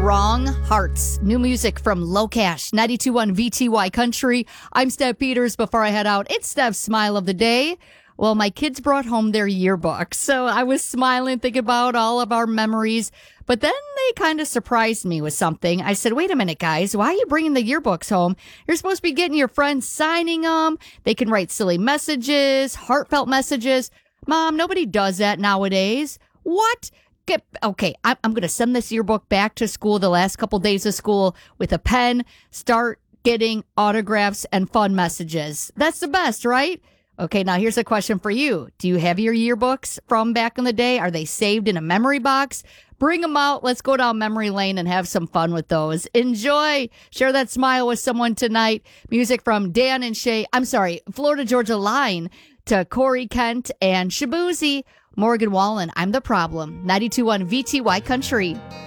Wrong Hearts. New music from Low Cash, 92.1 VTY Country. I'm Steph Peters. Before I head out, it's Steph's Smile of the Day. Well, my kids brought home their yearbooks, so I was smiling, thinking about all of our memories. But then they kind of surprised me with something. I said, wait a minute, guys, why are you bringing the yearbooks home? You're supposed to be getting your friends signing them. They can write silly messages, heartfelt messages. Mom, nobody does that nowadays. What? Okay, I'm going to send this yearbook back to school the last couple days of school with a pen. Start getting autographs and fun messages. That's the best, right? Okay, now here's a question for you. Do you have your yearbooks from back in the day? Are they saved in a memory box? Bring them out. Let's go down memory lane and have some fun with those. Enjoy. Share that smile with someone tonight. Music from Dan and Shay. Florida Georgia Line to Corey Kent and Shabuzi. Morgan Wallen, I'm the Problem. 92.1 VTY Country.